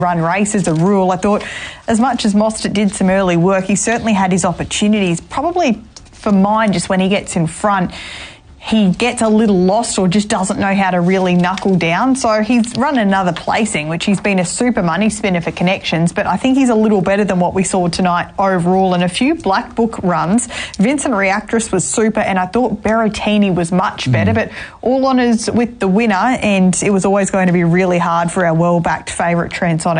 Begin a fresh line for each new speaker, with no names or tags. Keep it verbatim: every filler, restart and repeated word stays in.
run race as a rule. I thought as much as Mostert did some early work, he certainly had his opportunities. Probably for mine, just when he gets in front, he gets a little lost or just doesn't know how to really knuckle down. So he's run another placing, which he's been a super money spinner for connections, but I think he's a little better than what we saw tonight overall. And a few black book runs. Vincent Reactress was super, and I thought Berrettini was much better, mm. but all honours with the winner, and it was always going to be really hard for our well-backed favourite Transonic.